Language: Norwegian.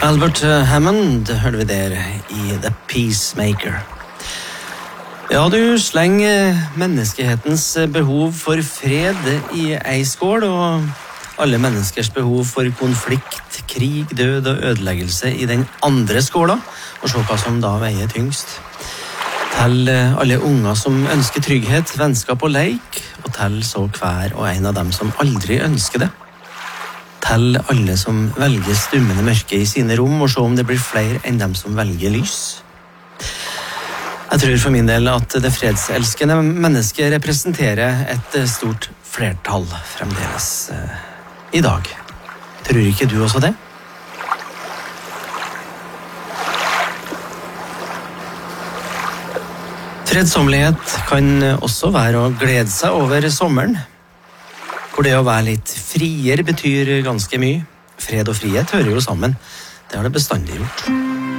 Albert Hammond hørte vi der i The Peacemaker. Ja, du slenger menneskehetens behov for fred i ei skål, og alle menneskers behov for konflikt, krig, død og ødeleggelse i den andre skåla, og se hva som da veier tyngst. Til alle unger som ønsker trygghet, vennskap og leik, og til så hver og en av dem som aldri ønsker det. Til alle som velger stummende mørke i sine rom, og se om det blir flere enn dem som velger lys. Jeg tror for min del at det fredselskende mennesket representerer et stort flertall fremdeles i dag. Tror ikke du også det? Fredsommelighet kan også være å glede seg over sommeren, hvor det å være litt friere betyr ganske mye. Fred og frihet hører jo sammen. Det har det bestandig gjort.